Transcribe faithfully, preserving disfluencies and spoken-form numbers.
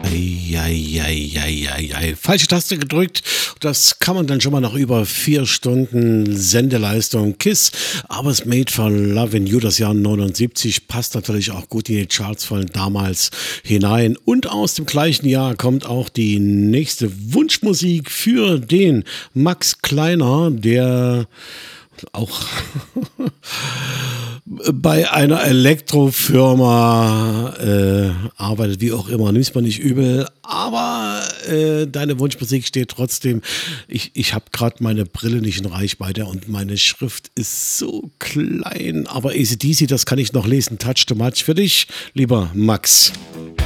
Eieieiei. Falsche Taste gedrückt. Das kann man dann schon mal nach über vier Stunden Sendeleistung. Kiss, I was made for loving you, das Jahr neunundsiebzig, passt natürlich auch gut in die Charts von damals hinein. Und aus dem gleichen Jahr kommt auch die nächste Wunschmusik für den Max Kleiner, der auch bei einer Elektrofirma äh, arbeitet, wie auch immer, nimm's mal nicht übel, aber äh, deine Wunschmusik steht trotzdem. Ich, ich habe gerade meine Brille nicht in Reichweite und meine Schrift ist so klein, aber A C/D C, das kann ich noch lesen. Touch the Match für dich, lieber Max.